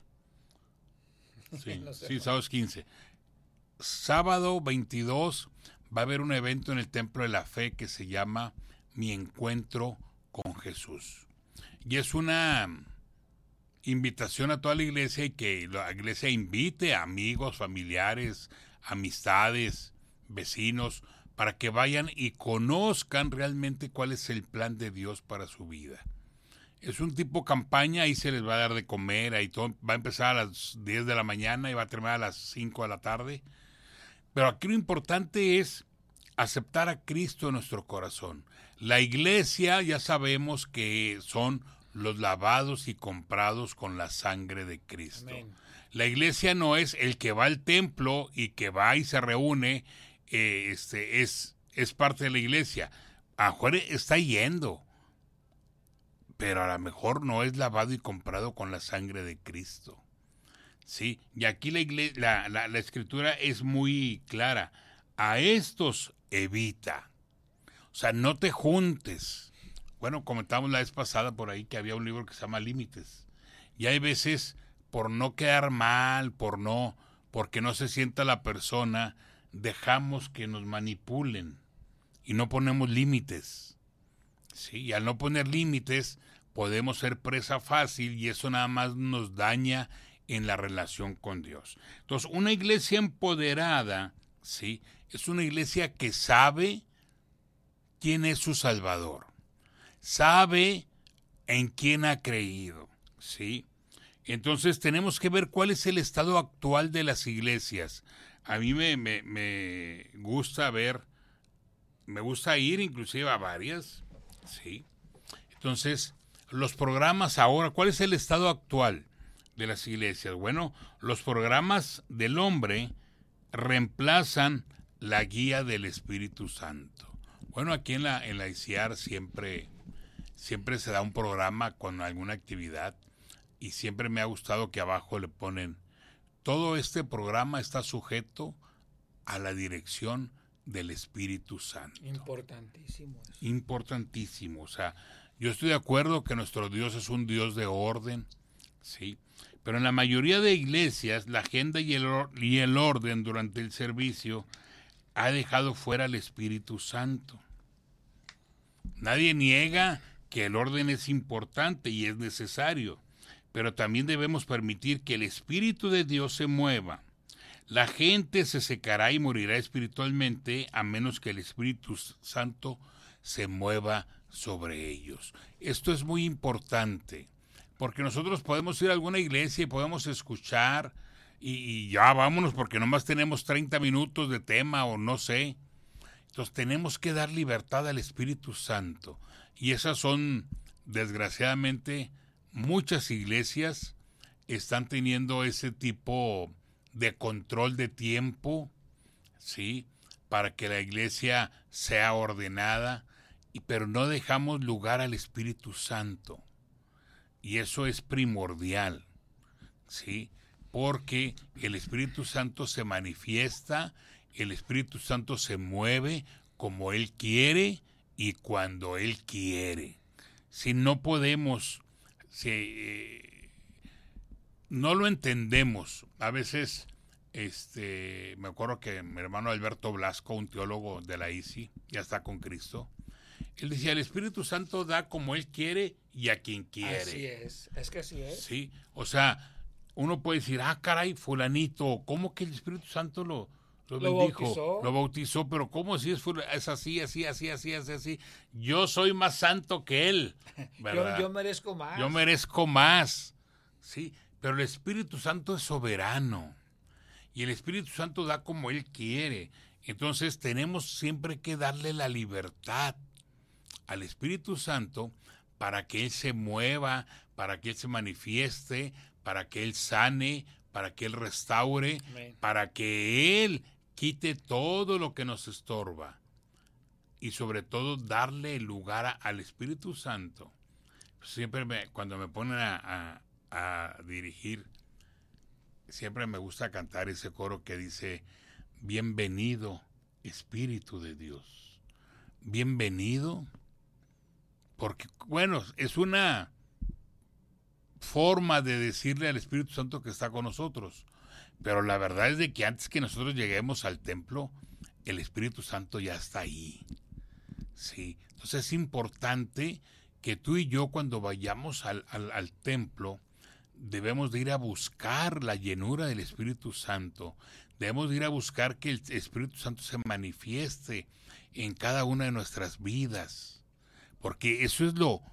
Sí, no sé, sí, sábado es quince. Sábado veintidós va a haber un evento en el Templo de la Fe que se llama Mi Encuentro con Jesús. Y es una invitación a toda la iglesia y que la iglesia invite a amigos, familiares, amistades, vecinos, para que vayan y conozcan realmente cuál es el plan de Dios para su vida. Es un tipo campaña, ahí se les va a dar de comer, ahí todo, va a empezar a las diez de la mañana y va a terminar a las cinco de la tarde. Pero aquí lo importante es aceptar a Cristo en nuestro corazón. La iglesia ya sabemos que son los lavados y comprados con la sangre de Cristo. Amén. La iglesia no es el que va al templo y que va y se reúne, eh, este, es, es parte de la iglesia. A lo mejor está yendo, pero a lo mejor no es lavado y comprado con la sangre de Cristo. Sí, y aquí la, iglesia, la, la, la escritura es muy clara. A estos evita. O sea, no te juntes. Bueno, comentamos la vez pasada por ahí que había un libro que se llama Límites. Y hay veces, por no quedar mal, por no, porque no se sienta la persona, dejamos que nos manipulen y no ponemos límites. Sí, y al no poner límites podemos ser presa fácil y eso nada más nos daña en la relación con Dios. Entonces, una iglesia empoderada, sí, es una iglesia que sabe quién es su Salvador, sabe en quién ha creído, sí. Entonces tenemos que ver cuál es el estado actual de las iglesias. A mí me, me, me gusta ver, me gusta ir inclusive a varias, sí. Entonces, los programas ahora, ¿cuál es el estado actual? de las iglesias? Bueno, los programas del hombre reemplazan la guía del Espíritu Santo. Bueno, aquí en la, en la I C I A R siempre, siempre se da un programa con alguna actividad y siempre me ha gustado que abajo le ponen: todo este programa está sujeto a la dirección del Espíritu Santo. Importantísimo eso. Importantísimo. O sea, yo estoy de acuerdo que nuestro Dios es un Dios de orden, ¿sí? Pero en la mayoría de iglesias, la agenda y el, or- y el orden durante el servicio ha dejado fuera al Espíritu Santo. Nadie niega que el orden es importante y es necesario, pero también debemos permitir que el Espíritu de Dios se mueva. La gente se secará y morirá espiritualmente a menos que el Espíritu Santo se mueva sobre ellos. Esto es muy importante, porque nosotros podemos ir a alguna iglesia y podemos escuchar y, y ya vámonos porque nomás tenemos treinta minutos de tema o no sé. Entonces tenemos que dar libertad al Espíritu Santo. Y esas son, desgraciadamente, muchas iglesias están teniendo ese tipo de control de tiempo, ¿sí? Para que la iglesia sea ordenada, y, pero no dejamos lugar al Espíritu Santo. Y eso es primordial, ¿sí? Porque el Espíritu Santo se manifiesta, el Espíritu Santo se mueve como Él quiere y cuando Él quiere. Si no podemos, si, eh, no lo entendemos. A veces, este, me acuerdo que mi hermano Alberto Blasco, un teólogo de la I C I, ya está con Cristo, él decía: el Espíritu Santo da como Él quiere y a quien quiere. Así es, es que así es. Sí, o sea, uno puede decir: ah, caray, fulanito, ¿cómo que el Espíritu Santo lo, lo, Lo bendijo? bautizó. Lo bautizó, pero ¿cómo si es, fula- es así, así, así, así, así, así? Yo soy más santo que él, ¿verdad? Yo, yo merezco más. Yo merezco más, sí, pero el Espíritu Santo es soberano y el Espíritu Santo da como Él quiere. Entonces tenemos siempre que darle la libertad al Espíritu Santo para que Él se mueva, para que Él se manifieste, para que Él sane, para que Él restaure, Amén. para que Él quite todo lo que nos estorba y sobre todo darle lugar a- al Espíritu Santo. Siempre me, cuando me ponen a, a, a dirigir, siempre me gusta cantar ese coro que dice: bienvenido Espíritu de Dios, bienvenido, porque bueno, es una forma de decirle al Espíritu Santo que está con nosotros, pero la verdad es de que antes que nosotros lleguemos al templo, el Espíritu Santo ya está ahí, sí. Entonces es importante que tú y yo, cuando vayamos al, al, al templo, debemos de ir a buscar la llenura del Espíritu Santo, debemos de ir a buscar que el Espíritu Santo se manifieste en cada una de nuestras vidas, porque eso es lo,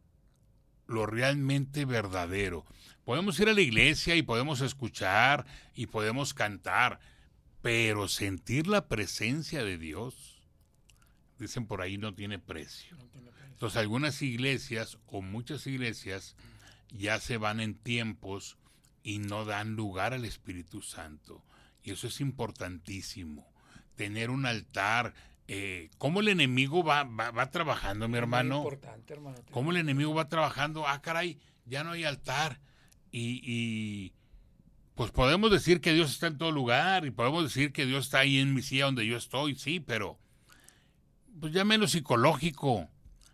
lo realmente verdadero. Podemos ir a la iglesia y podemos escuchar y podemos cantar, pero sentir la presencia de Dios, dicen por ahí, no tiene precio. Entonces algunas iglesias o muchas iglesias ya se van en tiempos y no dan lugar al Espíritu Santo. Y eso es importantísimo. Tener un altar. Eh, ¿Cómo el enemigo va, va, va trabajando, mi hermano? Muy importante, hermano. ¿Cómo el enemigo va trabajando? Ah, caray, ya no hay altar. Y, y pues podemos decir que Dios está en todo lugar y podemos decir que Dios está ahí en mi silla donde yo estoy, sí, pero pues ya menos psicológico.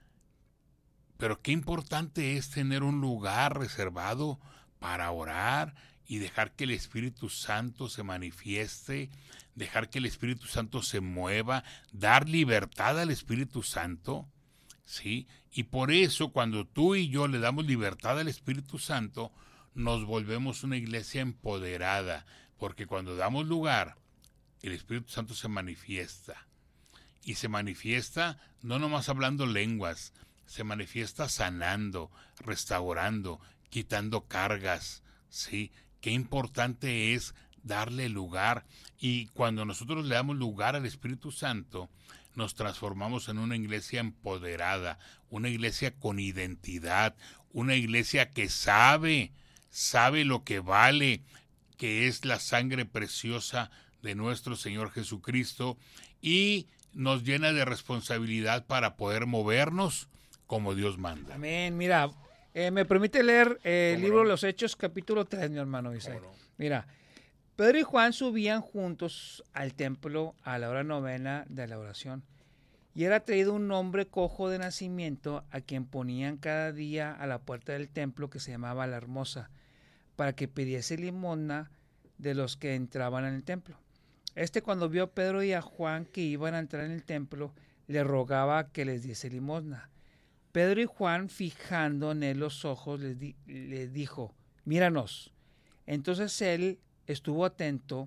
Pero qué importante es tener un lugar reservado para orar y dejar que el Espíritu Santo se manifieste, dejar que el Espíritu Santo se mueva, dar libertad al Espíritu Santo, ¿sí? Y por eso, cuando tú y yo le damos libertad al Espíritu Santo, nos volvemos una iglesia empoderada, porque cuando damos lugar, el Espíritu Santo se manifiesta. Y se manifiesta no nomás hablando lenguas, se manifiesta sanando, restaurando, quitando cargas, ¿sí? Qué importante es darle lugar, y cuando nosotros le damos lugar al Espíritu Santo, nos transformamos en una iglesia empoderada, una iglesia con identidad, una iglesia que sabe, sabe lo que vale, que es la sangre preciosa de nuestro Señor Jesucristo, y nos llena de responsabilidad para poder movernos como Dios manda. Amén. Mira, eh, me permite leer eh, el libro de los Hechos, capítulo tres, mi hermano Isaí. No? Mira, Pedro y Juan subían juntos al templo a la hora novena de la oración, y era traído un hombre cojo de nacimiento, a quien ponían cada día a la puerta del templo, que se llamaba La Hermosa, para que pidiese limosna de los que entraban en el templo. Este, cuando vio a Pedro y a Juan que iban a entrar en el templo, le rogaba que les diese limosna. Pedro y Juan, fijando en él los ojos, les, di, les dijo, míranos. Entonces él estuvo atento,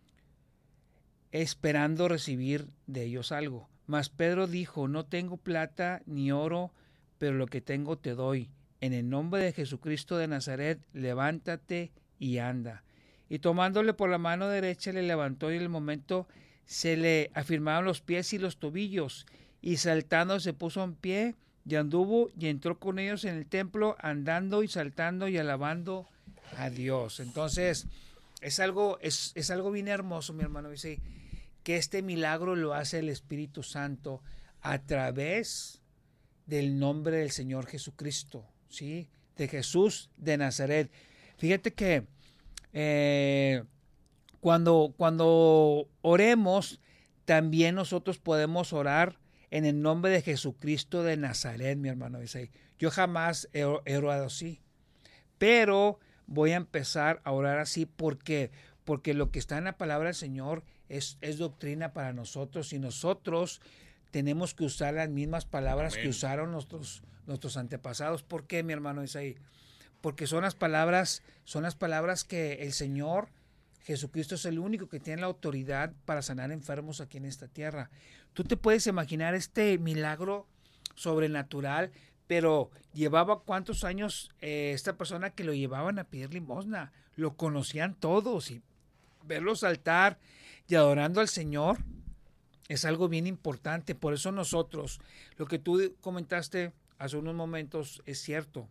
esperando recibir de ellos algo. Mas Pedro dijo, no tengo plata ni oro, pero lo que tengo te doy. En el nombre de Jesucristo de Nazaret, levántate y anda. Y tomándole por la mano derecha le levantó, y en el momento se le afirmaron los pies y los tobillos, y saltando se puso en pie y anduvo y entró con ellos en el templo, andando y saltando y alabando a Dios. Entonces es algo, es, es algo bien hermoso, mi hermano, dice que este milagro lo hace el Espíritu Santo a través del nombre del Señor Jesucristo, ¿sí? De Jesús de Nazaret. Fíjate que Eh, cuando, cuando oremos, también nosotros podemos orar en el nombre de Jesucristo de Nazaret, mi hermano Isaí. Yo jamás he, he orado así, pero voy a empezar a orar así porque, porque lo que está en la palabra del Señor es, es doctrina para nosotros, y nosotros tenemos que usar las mismas palabras Amén. que usaron nuestros, nuestros antepasados. ¿Por qué, mi hermano Isaí? Porque son las palabras, son las palabras que el Señor Jesucristo es el único que tiene la autoridad para sanar enfermos aquí en esta tierra. Tú te puedes imaginar este milagro sobrenatural, pero llevaba cuántos años eh, esta persona que lo llevaban a pedir limosna. Lo conocían todos, y verlo saltar y adorando al Señor es algo bien importante. Por eso nosotros, lo que tú comentaste hace unos momentos es cierto.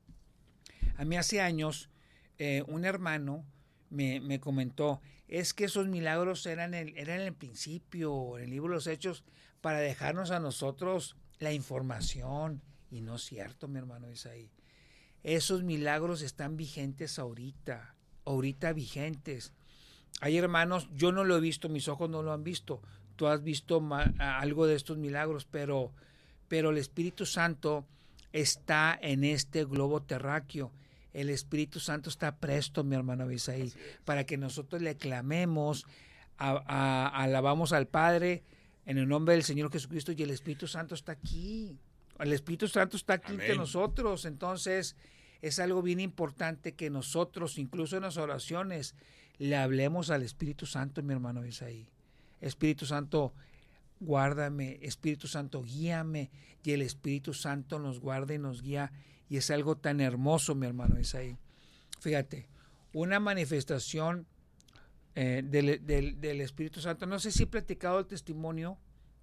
A mí hace años eh, un hermano me, me comentó, es que esos milagros eran el, eran el principio, en el libro de los Hechos, para dejarnos a nosotros la información. Y no es cierto, mi hermano Isaí. Esos milagros están vigentes ahorita, ahorita vigentes. Hay hermanos, yo no lo he visto, mis ojos no lo han visto. Tú has visto ma- algo de estos milagros, pero, pero el Espíritu Santo está en este globo terráqueo. El Espíritu Santo está presto, mi hermano Abisaí, para que nosotros le clamemos, a, a, alabamos al Padre en el nombre del Señor Jesucristo, y el Espíritu Santo está aquí. El Espíritu Santo está aquí entre nosotros. Entonces es algo bien importante que nosotros, incluso en las oraciones, le hablemos al Espíritu Santo, mi hermano Abisaí. Espíritu Santo, guárdame. Espíritu Santo, guíame. Y el Espíritu Santo nos guarda y nos guía. Y es algo tan hermoso, mi hermano Isaí. Fíjate, una manifestación eh, del, del, del Espíritu Santo. No sé si he platicado el testimonio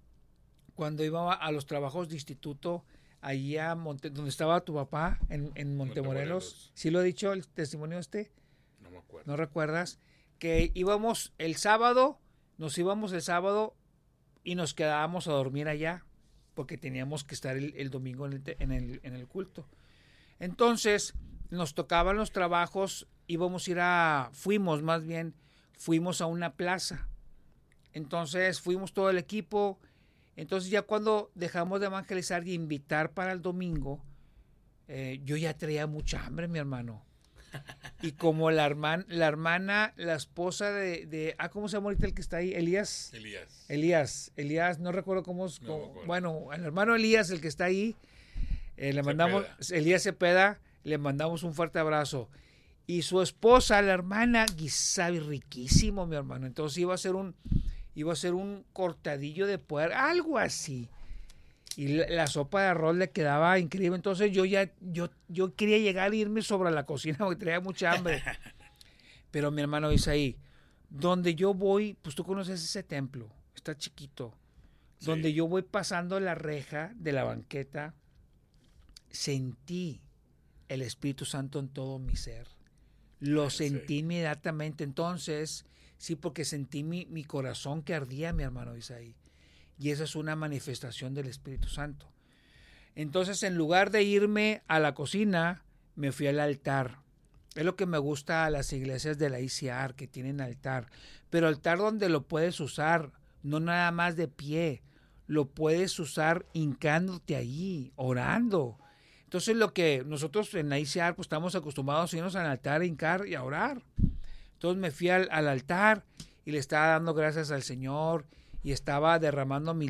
cuando iba a los trabajos de instituto, allí a Monte, donde estaba tu papá, en, en Montemorelos. Monte ¿Sí lo he dicho el testimonio este? No me acuerdo. ¿No recuerdas? Que íbamos el sábado, nos íbamos el sábado y nos quedábamos a dormir allá, porque teníamos que estar el, el domingo en el, en, el, en el culto. Entonces, nos tocaban los trabajos, íbamos a ir a, fuimos más bien, fuimos a una plaza. Entonces, fuimos todo el equipo. Entonces, ya cuando dejamos de evangelizar y invitar para el domingo, eh, yo ya traía mucha hambre, mi hermano. Y como la hermana, la hermana, la esposa de, de, ah, ¿cómo se llama ahorita el que está ahí? Elías. Elías. Elías, Elías, no recuerdo cómo es. No, cómo, bueno, el hermano Elías, el que está ahí, eh, le mandamos, Cepeda. Elías Cepeda, le mandamos un fuerte abrazo. Y su esposa, la hermana, guisaba riquísimo, mi hermano. Entonces iba a ser un, iba a ser un cortadillo de puerco, algo así. Y la, la sopa de arroz le quedaba increíble. Entonces yo ya, yo, yo quería llegar e irme sobre la cocina porque traía mucha hambre. Pero mi hermano dice ahí, donde yo voy, pues tú conoces ese templo, está chiquito. Sí. Donde yo voy pasando la reja de la banqueta, sentí el Espíritu Santo en todo mi ser. Lo sentí inmediatamente. Entonces, sí, porque sentí mi, mi corazón que ardía, mi hermano Isaí. Y esa es una manifestación del Espíritu Santo. Entonces, en lugar de irme a la cocina, me fui al altar. Es lo que me gusta a las iglesias de la I C R, que tienen altar. Pero altar donde lo puedes usar, no nada más de pie. Lo puedes usar hincándote allí, orando. Entonces, lo que nosotros en la I C R pues, estamos acostumbrados a irnos al altar, a hincar y a orar. Entonces, me fui al, al altar y le estaba dando gracias al Señor y estaba derramando mi